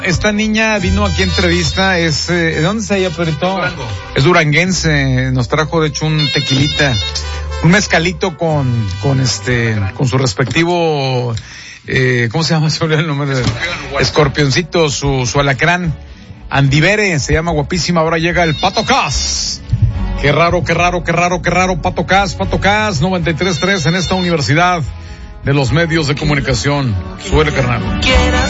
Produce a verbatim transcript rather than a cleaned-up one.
Esta niña vino aquí a entrevista, es, eh, ¿de dónde es ella, Perito? Durango. Es duranguense, nos trajo de hecho un tequilita, un mezcalito con, con este, con su respectivo, eh, ¿cómo se llama? Se olvidó el nombre de Escorpioncito, su, su alacrán. Andivere, se llama, guapísima. Ahora llega el Pato Cas. Qué raro, qué raro, qué raro, qué raro. Pato Cas, Pato Cas, noventa y tres punto tres en esta universidad de los medios de comunicación. Suele, carnal. Quieras